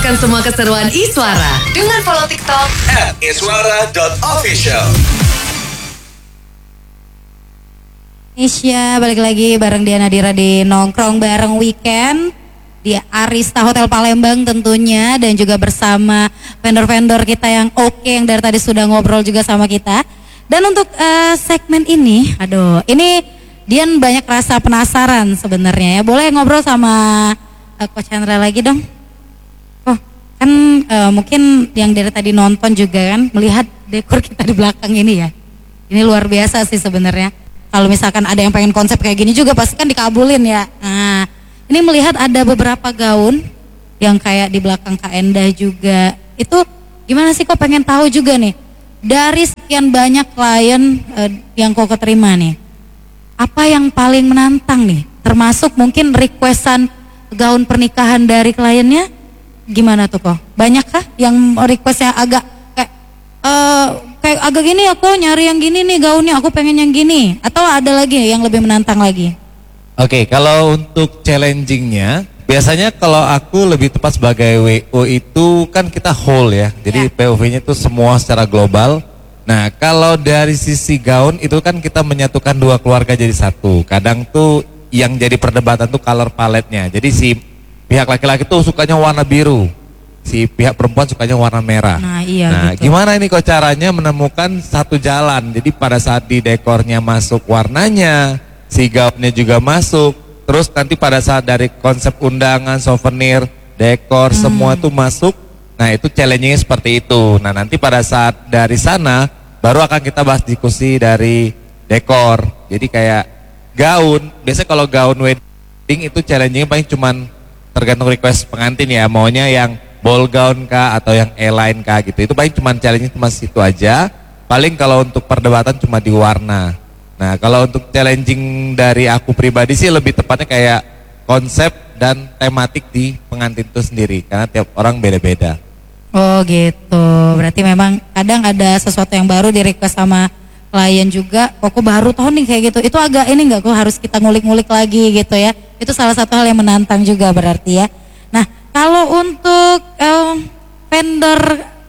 Saksikan semua keseruan Iswara dengan follow TikTok @iswara.official. Indonesia, balik lagi bareng Diana Dira di Nongkrong Bareng Weekend di Arista Hotel Palembang tentunya, dan juga bersama vendor-vendor kita yang oke yang dari tadi sudah ngobrol juga sama kita. Dan untuk segmen ini, ini Dian banyak rasa penasaran sebenarnya ya. Boleh ngobrol sama Coach Chandra lagi dong? Oh, kan mungkin yang dari tadi nonton juga kan melihat dekor kita di belakang ini ya. Ini luar biasa sih sebenarnya. Kalau misalkan ada yang pengen konsep kayak gini juga pasti kan dikabulin ya. Nah, ini melihat ada beberapa gaun yang kayak di belakang Kak Endah juga. Itu gimana sih, kok pengen tahu juga nih. Dari sekian banyak klien yang kok keterima nih, apa yang paling menantang nih? Termasuk mungkin requestan gaun pernikahan dari kliennya, gimana tuh kok? Banyakkah yang requestnya agak kayak agak gini, aku nyari yang gini nih gaunnya, aku pengen yang gini, atau ada lagi yang lebih menantang lagi? Oke, kalau untuk challengingnya, biasanya kalau aku lebih tepat sebagai WO itu kan kita whole ya, jadi POV-nya itu semua secara global. Nah, kalau dari sisi gaun itu kan kita menyatukan dua keluarga jadi satu. Kadang tuh yang jadi perdebatan tuh color palette-nya. Jadi si pihak laki-laki tuh sukanya warna biru, si pihak perempuan sukanya warna merah. Nah, iya gitu. Gimana ini kok caranya menemukan satu jalan? Jadi pada saat di dekornya masuk warnanya, si gaunnya juga masuk. Terus nanti pada saat dari konsep undangan, souvenir, dekor, semua itu masuk. Nah, itu challenge-nya seperti itu. Nah, nanti pada saat dari sana baru akan kita bahas diskusi dari dekor. Jadi kayak gaun, biasanya kalau gaun wedding itu challenge-nya paling cuman tergantung request pengantin ya, maunya yang ball gown kah atau yang A-line kah gitu. Itu paling cuman challenge-nya cuma situ aja. Paling kalau untuk perdebatan cuma di warna. Nah, kalau untuk challenging dari aku pribadi sih lebih tepatnya kayak konsep dan tematik di pengantin itu sendiri, karena tiap orang beda-beda. Oh gitu, berarti memang kadang ada sesuatu yang baru di request sama klien juga. Kok baru tahu nih kayak gitu, itu agak ini enggak, kok harus kita ngulik-ngulik lagi gitu ya. Itu salah satu hal yang menantang juga berarti ya. Nah, kalau untuk vendor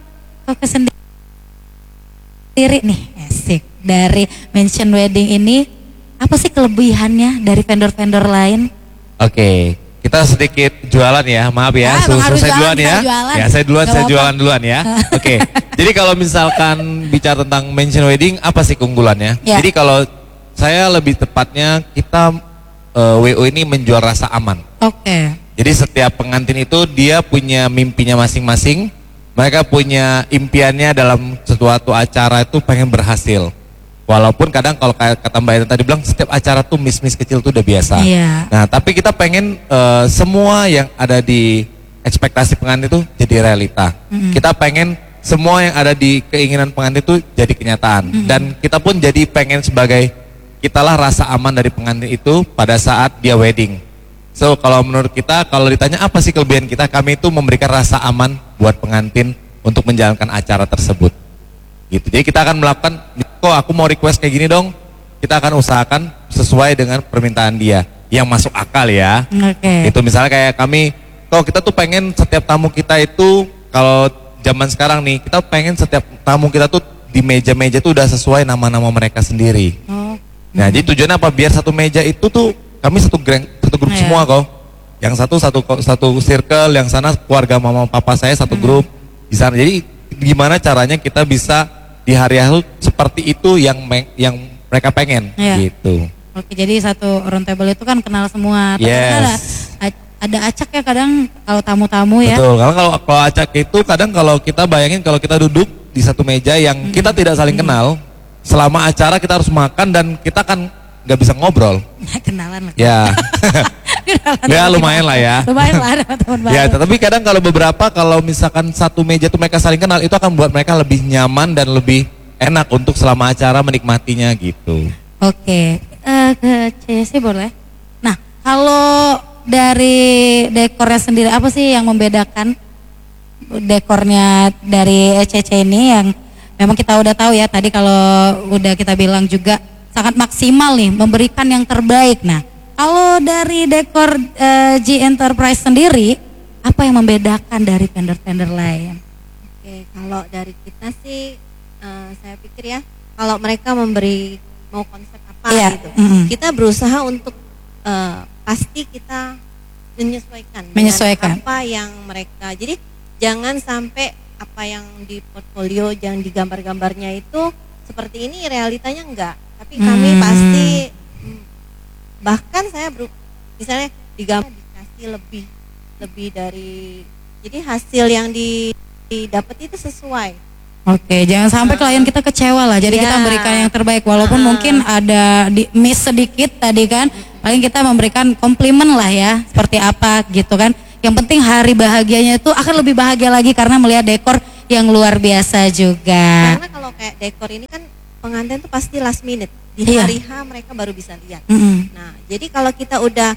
sendiri nih, asik, dari Mansion Wedding ini, apa sih kelebihannya dari vendor-vendor lain? Oke, kita sedikit jualan ya, maaf ya, saya duluan ya. Ya, saya jualan duluan ya. Oke, jadi kalau misalkan bicara tentang Mansion Wedding, apa sih keunggulannya? Ya. Jadi kalau saya lebih tepatnya kita WO ini menjual rasa aman. Oke. Jadi setiap pengantin itu dia punya mimpinya masing-masing. Mereka punya impiannya dalam suatu acara itu pengen berhasil. Walaupun kadang kalau kayak kata Mbak Eda tadi bilang, setiap acara tuh miss-miss kecil tuh udah biasa. Iya. Nah, tapi kita pengen semua yang ada di ekspektasi pengantin itu jadi realita. Kita pengen semua yang ada di keinginan pengantin itu jadi kenyataan. Dan kita pun jadi pengen sebagai kitalah rasa aman dari pengantin itu pada saat dia wedding. So, kalau menurut kita, kalau ditanya apa sih kelebihan kita, kami itu memberikan rasa aman buat pengantin untuk menjalankan acara tersebut. Gitu. Jadi kita akan melakukan, kok aku mau request kayak gini dong, kita akan usahakan sesuai dengan permintaan dia yang masuk akal ya. Oke. Itu misalnya kayak kami, kok kita tuh pengen setiap tamu kita itu, kalau zaman sekarang nih, kita pengen setiap tamu kita tuh di meja-meja tuh udah sesuai nama-nama mereka sendiri. Oh. Nah, jadi tujuannya apa? Biar satu meja itu tuh kami satu grup semua kok. Yang satu circle, yang sana keluarga mama papa saya satu grup di sana. Jadi gimana caranya kita bisa di hari-hari seperti itu yang mereka pengen gitu. Oke, jadi satu round table itu kan kenal semua. Tapi ada acak ya kadang kalau tamu-tamu ya. Betul, karena kalau acak itu kadang kalau kita bayangin kalau kita duduk di satu meja yang kita tidak saling kenal, selama acara kita harus makan dan kita kan nggak bisa ngobrol. Kenalan lah. Ya. Ya lumayan lah ya. Lumayan lah ada teman baru. Ya, tapi kadang kalau misalkan satu meja tuh mereka saling kenal, itu akan buat mereka lebih nyaman dan lebih enak untuk selama acara menikmatinya gitu. Oke, ke CC boleh. Nah, kalau dari dekornya sendiri apa sih yang membedakan dekornya dari ECC ini yang memang kita udah tahu ya tadi kalau udah kita bilang juga sangat maksimal nih memberikan yang terbaik. Nah, kalau dari dekor G Enterprise sendiri apa yang membedakan dari vendor-vendor lain? Oke, kalau dari kita sih saya pikir ya, kalau mereka mau konsep apa Iya, gitu, mm-mm. kita berusaha untuk pasti kita menyesuaikan Menyesuaikan. dengan apa yang mereka. Jadi jangan sampai apa yang di portfolio, jangan di gambar-gambarnya itu seperti ini, realitanya enggak. Tapi kami pasti bahkan saya misalnya di gambar dikasih lebih dari, jadi hasil yang didapat itu sesuai. Oke, jangan sampai klien kita kecewa lah. Jadi Iya. kita berikan yang terbaik walaupun mungkin ada miss sedikit tadi kan. Paling kita memberikan komplimen lah ya, seperti apa gitu kan. Yang penting hari bahagianya itu akan lebih bahagia lagi karena melihat dekor yang luar biasa juga. Karena kalau kayak dekor ini kan pengantin tuh pasti last minute. Di Iya. hari H mereka baru bisa lihat. Mm-mm. Nah, jadi kalau kita udah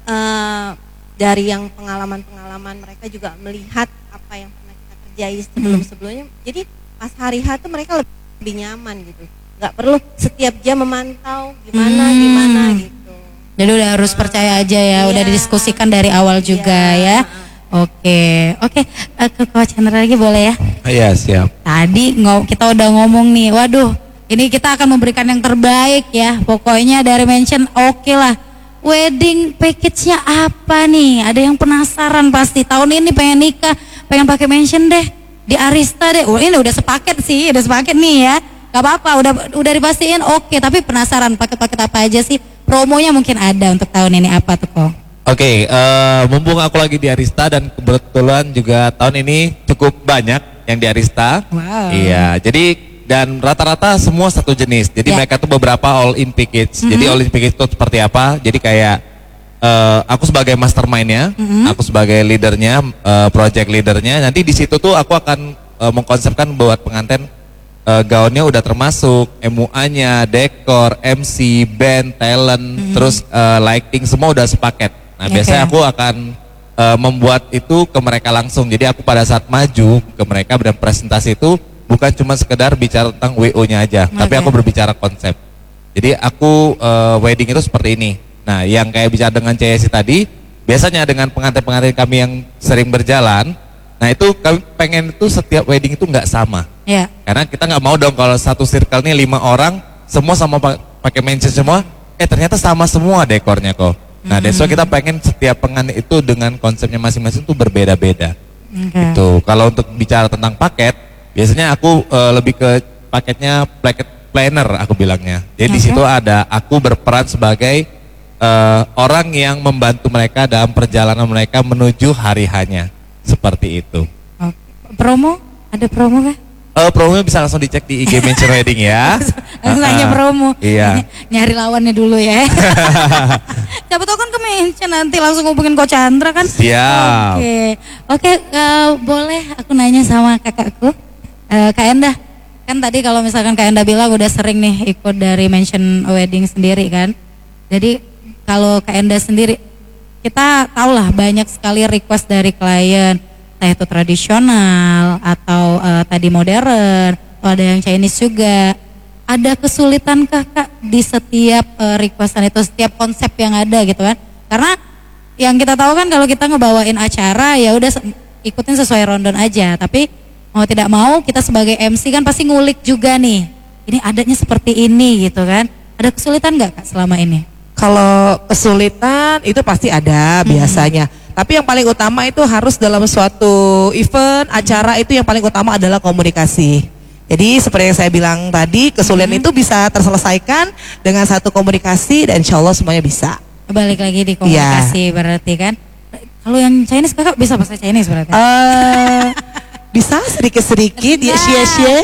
dari yang pengalaman-pengalaman mereka juga melihat apa yang pernah kita kerjai sebelum-sebelumnya. Jadi pas hari H tuh mereka lebih nyaman gitu. Nggak perlu setiap jam memantau gimana gitu. Jadi udah harus percaya aja ya, udah Iya. didiskusikan dari awal juga Iya. ya. Oke, ke Coach Chandra lagi boleh ya? Iya, siap. Tadi kita udah ngomong nih, waduh, ini kita akan memberikan yang terbaik ya. Pokoknya dari Mansion oke lah. Wedding package-nya apa nih? Ada yang penasaran pasti. Tahun ini pengen nikah, pengen pakai Mansion deh. Di Arista deh. Oh, ini udah sepaket sih, udah sepaket nih ya. Gak apa-apa, udah dipastiin oke. Tapi penasaran paket-paket apa aja sih? Promonya mungkin ada untuk tahun ini apa tuh kok? Oke, mumpung aku lagi di Arista dan kebetulan juga tahun ini cukup banyak yang di Arista. Wow. Iya, jadi dan rata-rata semua satu jenis. Jadi Ya. mereka tuh beberapa all in package. Jadi all in package itu seperti apa? Jadi kayak aku sebagai mastermindnya, aku sebagai leadernya, project leadernya. Nanti di situ tuh aku akan mengkonsepkan buat pengantin gaunnya udah termasuk MUA-nya, dekor, MC, band, talent, terus lighting semua udah sepaket. Nah, Oke. biasanya aku akan membuat itu ke mereka langsung. Jadi aku pada saat maju ke mereka dan presentasi itu bukan cuma sekedar bicara tentang WO-nya aja, tapi aku berbicara konsep. Jadi aku wedding itu seperti ini. Nah, yang kayak bicara dengan CSI tadi, biasanya dengan pengantin-pengantin kami yang sering berjalan, nah itu kami pengen itu setiap wedding itu nggak sama. Ya. Karena kita nggak mau dong kalau satu circle nih 5 orang, semua sama pakai Mansion semua, ternyata sama semua dekornya kok. Nah, that's why kita pengen setiap pengantin itu dengan konsepnya masing-masing itu berbeda-beda. Oke. Gitu. Kalau untuk bicara tentang paket, biasanya aku lebih ke paketnya paket planner aku bilangnya. Jadi di situ ada aku berperan sebagai orang yang membantu mereka dalam perjalanan mereka menuju hari hanya. Seperti itu. Oke. Promo? Ada promo kah? Promonya bisa langsung dicek di IG Mansion Wedding ya. Langsung aja promo. Iya. Nyari lawannya dulu ya. Siapa tahu kan ke Mansion nanti langsung hubungin Coach Chandra kan. Siap. Oke, boleh aku nanya sama kakakku, Kak Endah. Kan tadi kalau misalkan Kak Endah bilang udah sering nih ikut dari Mansion Wedding sendiri kan. Jadi kalau Kak Endah sendiri, kita tahu lah banyak sekali request dari klien, entah itu tradisional atau tadi modern, atau ada yang Chinese juga. Ada kesulitankah Kak di setiap requestan itu, setiap konsep yang ada gitu kan? Karena yang kita tahu kan kalau kita ngebawain acara ya udah ikutin sesuai rundown aja. Tapi mau tidak mau kita sebagai MC kan pasti ngulik juga nih. Ini adanya seperti ini gitu kan? Ada kesulitan nggak Kak selama ini? Kalau kesulitan itu pasti ada biasanya. Tapi yang paling utama itu harus dalam suatu event, acara itu yang paling utama adalah komunikasi. Jadi seperti yang saya bilang tadi, kesulitan itu bisa terselesaikan dengan satu komunikasi dan insya Allah semuanya bisa. Balik lagi di komunikasi berarti kan. Kalau yang Chinese Kakak bisa bahasa Chinese berarti? Bisa sedikit-sedikit ya sia-sia.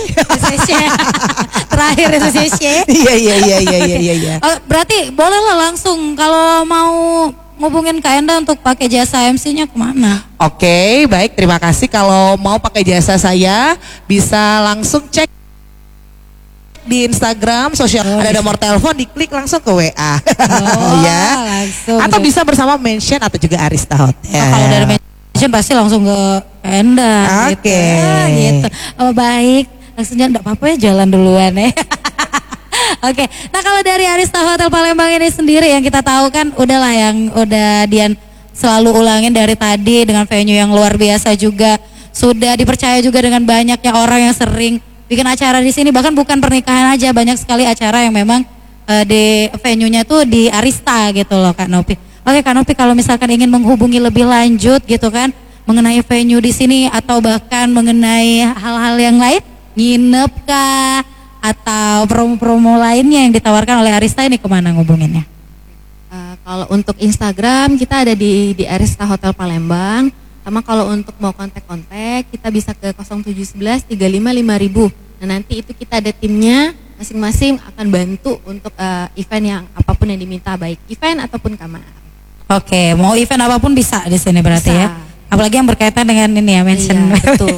Terakhir itu sia-sia. Iya. Oh, berarti bolehlah langsung kalau mau ngubungin Kak Enda untuk pakai jasa MC-nya kemana? Oke, baik, terima kasih. Kalau mau pakai jasa saya bisa langsung cek di Instagram, ada nomor telepon, diklik langsung ke WA. Ya. Langsung. Atau bisa bersama Mansion atau juga Arista Hotel. Oh, kalau dari Mansion pasti langsung ke Kak Enda. Oke. Gitu. Oh, baik. Langsung jangan, enggak apa-apa ya, jalan duluan ya. Oke, nah kalau dari Arista Hotel Palembang ini sendiri yang kita tahu kan udahlah yang udah Dian selalu ulangin dari tadi dengan venue yang luar biasa juga. Sudah dipercaya juga dengan banyaknya orang yang sering bikin acara di sini. Bahkan bukan pernikahan aja, banyak sekali acara yang memang di venue-nya tuh di Arista gitu loh Kak Nopi. Oke Kak Nopi, kalau misalkan ingin menghubungi lebih lanjut gitu kan mengenai venue di sini atau bahkan mengenai hal-hal yang lain, nginep kah atau promo-promo lainnya yang ditawarkan oleh Arista ini, kemana ngubunginnya? Kalau untuk Instagram kita ada di Arista Hotel Palembang. Sama kalau untuk mau kontak-kontak kita bisa ke 0711 35 5000. Nah nanti itu kita ada timnya, masing-masing akan bantu untuk event yang apapun yang diminta, baik event ataupun kamar. Oke, mau event apapun bisa di sini berarti Bisa. ya. Apalagi yang berkaitan dengan ini ya, mention. Iya, betul.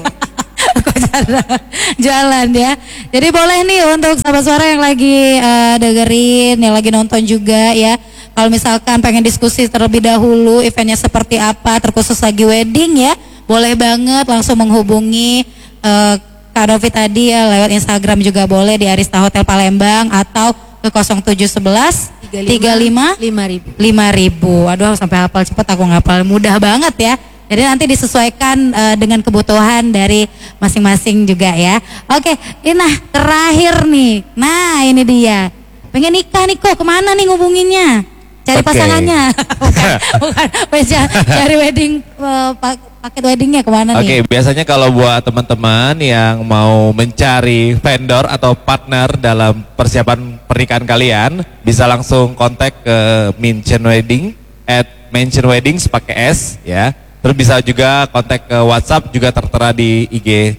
Jalan ya. Jadi boleh nih untuk sahabat suara yang lagi dengerin, yang lagi nonton juga ya. Kalau misalkan pengen diskusi terlebih dahulu eventnya seperti apa, terkhusus lagi wedding ya, boleh banget langsung menghubungi Kak Novi tadi ya, lewat Instagram juga boleh di Arista Hotel Palembang atau ke 0711 35 5000. 5.000. Aduh sampai hafal cepet, aku ngapal mudah banget ya. Jadi nanti disesuaikan dengan kebutuhan dari masing-masing juga ya. Oke, nah terakhir nih. Nah ini dia. Pengen nikah nih kok, kemana nih ngubunginnya? Cari Oke. pasangannya. bukan cari wedding, paket weddingnya kemana nih? Oke, biasanya kalau buat teman-teman yang mau mencari vendor atau partner dalam persiapan pernikahan kalian, bisa langsung kontak ke Mention Wedding @mentionweddings pakai S ya. Terus bisa juga kontak ke WhatsApp, juga tertera di IG.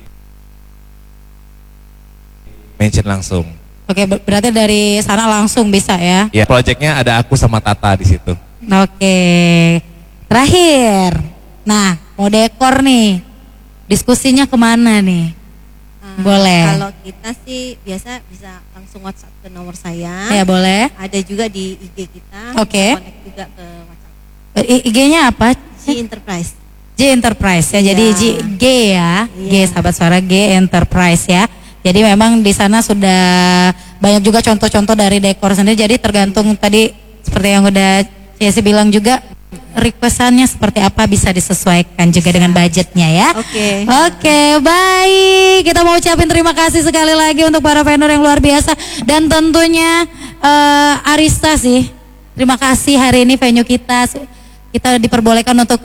Mention langsung. Oke, berarti dari sana langsung bisa ya. Ya, proyeknya ada aku sama Tata di situ. Oke, terakhir. Nah, mau dekor nih, diskusinya kemana nih? Boleh. Kalau kita sih biasa bisa langsung WhatsApp ke nomor saya. Ya boleh. Ada juga di IG kita. Oke. Bisa connect juga ke WhatsApp. IG-nya apa? G Enterprise. G Enterprise ya. Jadi G ya. G Iya. sahabat suara, G Enterprise ya. Jadi memang di sana sudah banyak juga contoh-contoh dari dekor sendiri. Jadi tergantung tadi seperti yang udah Cesi bilang juga, requestannya seperti apa bisa disesuaikan juga dengan budgetnya ya. Oke. Oke, baik. Kita mau ucapin terima kasih sekali lagi untuk para vendor yang luar biasa dan tentunya Arista sih. Terima kasih hari ini venue kita diperbolehkan untuk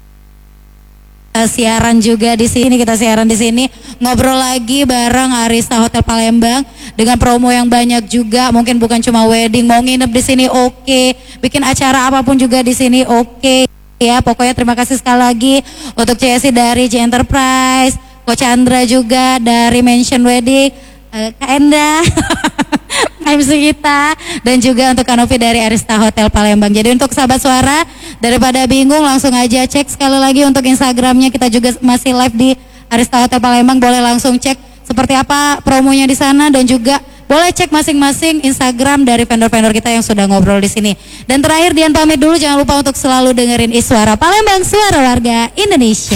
siaran juga di sini. Kita siaran di sini, ngobrol lagi bareng Arista Hotel Palembang dengan promo yang banyak juga. Mungkin bukan cuma wedding, mau nginep di sini oke, bikin acara apapun juga di sini oke. Ya, pokoknya terima kasih sekali lagi untuk CSI dari J Enterprise, Coach Chandra juga dari Mention Wedding, Kak Enda, MC kita, dan juga untuk Kanovi dari Arista Hotel Palembang. Jadi untuk sahabat suara, daripada bingung langsung aja cek sekali lagi untuk Instagramnya. Kita juga masih live di Arista Hotel Palembang, boleh langsung cek seperti apa promonya di sana, dan juga boleh cek masing-masing Instagram dari vendor-vendor kita yang sudah ngobrol di sini. Dan terakhir Dian pamit dulu, jangan lupa untuk selalu dengerin Iswara Palembang, suara warga Indonesia.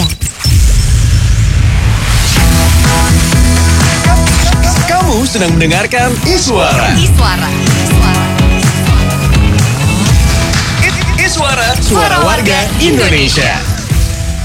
Kamu sedang mendengarkan Iswara. Iswara. Iswara, suara warga Indonesia.